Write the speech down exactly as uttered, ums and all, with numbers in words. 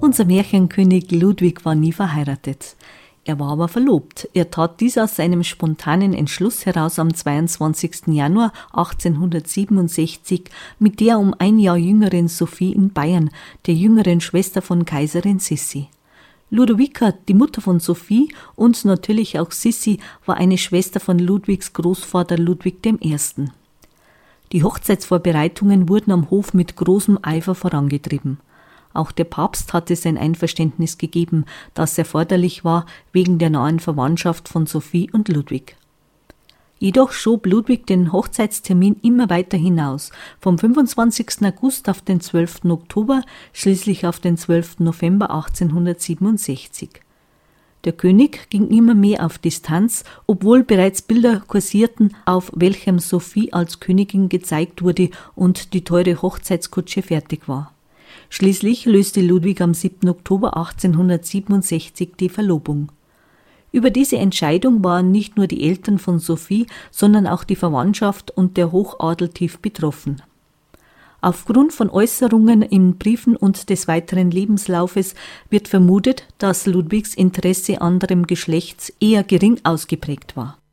Unser Märchenkönig Ludwig war nie verheiratet. Er war aber verlobt. Er tat dies aus seinem spontanen Entschluss heraus am zweiundzwanzigsten Januar achtzehnhundertsiebenundsechzig mit der um ein Jahr jüngeren Sophie in Bayern, der jüngeren Schwester von Kaiserin Sissi. Ludovica, die Mutter von Sophie und natürlich auch Sissi, war eine Schwester von Ludwigs Großvater Ludwig der Erste. Die Hochzeitsvorbereitungen wurden am Hof mit großem Eifer vorangetrieben. Auch der Papst hatte sein Einverständnis gegeben, das erforderlich war wegen der nahen Verwandtschaft von Sophie und Ludwig. Jedoch schob Ludwig den Hochzeitstermin immer weiter hinaus, vom fünfundzwanzigsten August auf den zwölften Oktober, schließlich auf den zwölften November achtzehnhundertsiebenundsechzig. Der König ging immer mehr auf Distanz, obwohl bereits Bilder kursierten, auf welchem Sophie als Königin gezeigt wurde und die teure Hochzeitskutsche fertig war. Schließlich löste Ludwig am siebten Oktober achtzehnhundertsiebenundsechzig die Verlobung. Über diese Entscheidung waren nicht nur die Eltern von Sophie, sondern auch die Verwandtschaft und der Hochadel tief betroffen. Aufgrund von Äußerungen in Briefen und des weiteren Lebenslaufes wird vermutet, dass Ludwigs Interesse anderem Geschlechts eher gering ausgeprägt war.